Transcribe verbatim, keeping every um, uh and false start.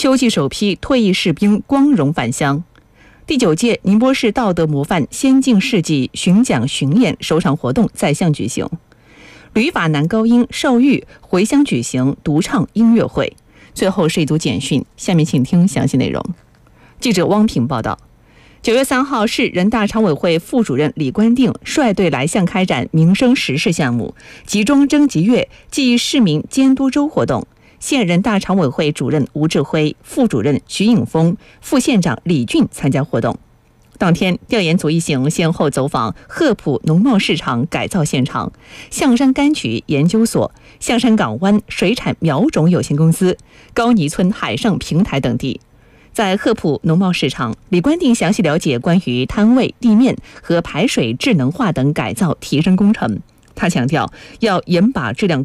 秋季首批退役士兵光荣返乡。第九届宁波市道德模范先进事迹巡讲巡演首场活动在巷举行，旅法男高音邵玉回乡举行独唱音乐会。最后是一组简讯，下面请听详细内容。记者汪平报道。九月三号，市人大常委会副主任李官定率队来巷开展民生实事项目集中征集月暨市民监督周活动。县人大常委会主任吴志辉、副主任徐颖峰、副县长李俊参加活动。当天，调研组一行先后走访鹤浦农贸市场改造现场、象山柑橘研究所、象山港湾水产苗种有限公司、高泥村海上平台等地。在鹤浦农贸市场，李官定详细了解关于摊位、地面和排水智能化等改造提升工程。他强调，要严把质量